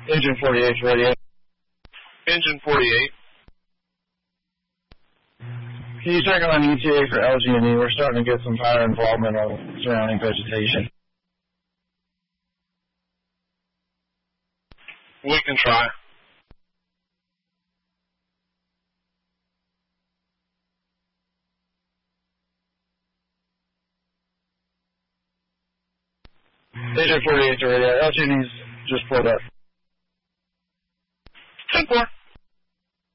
Engine 48 radio. Engine 48. Can you check on ETA for LG&E? We're starting to get some fire involvement on surrounding vegetation. We can try. Engine 48 radio. LG&E's just pulled up. 10-4.